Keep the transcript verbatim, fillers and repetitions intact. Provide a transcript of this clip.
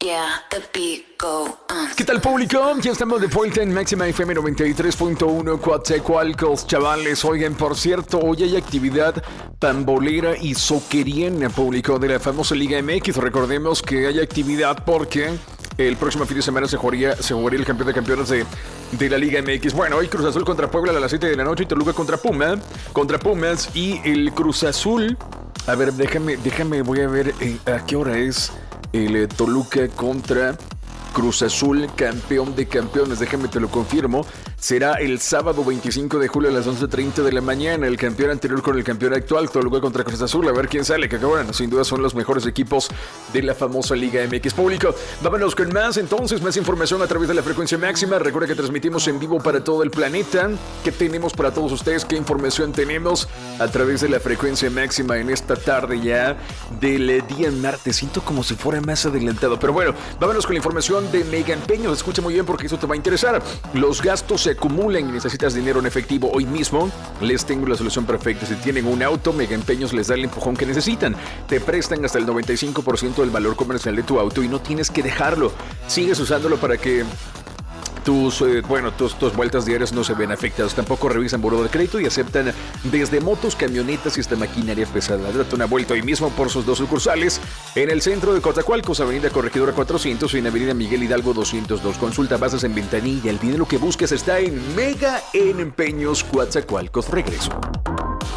Yeah, the beat go on. ¿Qué tal, público? Ya estamos de vuelta en Máxima F M noventa y tres punto uno, Coatzacoalcos, chavales. Oigan, por cierto, hoy hay actividad pambolera y soqueriana, público, de la famosa Liga M X. Recordemos que hay actividad porque el próximo fin de semana se jugaría, se jugaría el campeón de campeones de, de la Liga M X. Bueno, hoy Cruz Azul contra Puebla a las siete de la noche y Toluca contra Puma, contra Pumas. Y el Cruz Azul, a ver, déjame, déjame, voy a ver eh, a qué hora es el eh, Toluca contra Cruz Azul, campeón de campeones. Déjame te lo confirmo. Será el sábado veinticinco de julio a las once treinta de la mañana. El campeón anterior con el campeón actual, Toluca contra Cruz Azul. A ver quién sale, que bueno, sin duda son los mejores equipos de la famosa Liga M X. Público, vámonos con más. Entonces, más información a través de la frecuencia máxima. Recuerda que transmitimos en vivo para todo el planeta. ¿Qué tenemos para todos ustedes? ¿Qué información tenemos a través de la frecuencia máxima en esta tarde ya del día martes? Siento como si fuera más adelantado, pero bueno, vámonos con la información de Mega Empeños. Escucha muy bien porque eso te va a interesar. Los gastos se acumulan y necesitas dinero en efectivo hoy mismo. Les tengo la solución perfecta. Si tienen un auto, Mega Empeños les da el empujón que necesitan. Te prestan hasta el noventa y cinco por ciento del valor comercial de tu auto y no tienes que dejarlo. Sigues usándolo para que tus, eh, bueno, tus, tus vueltas diarias no se ven afectadas. Tampoco revisan buró de crédito y aceptan desde motos, camionetas y hasta maquinaria pesada. Date una vuelta hoy mismo por sus dos sucursales en el centro de Coatzacoalcos, Avenida Corregidora cuatrocientos y en Avenida Miguel Hidalgo doscientos dos. Consulta bases en ventanilla. El dinero que busques está en Mega en Empeños Coatzacoalcos. Regreso.